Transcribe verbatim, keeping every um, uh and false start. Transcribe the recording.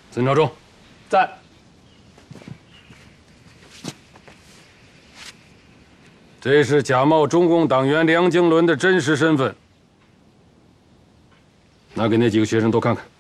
孙朝忠， 在。 这是假冒中共党员梁经纶的真实身份，拿给那几个学生都看看。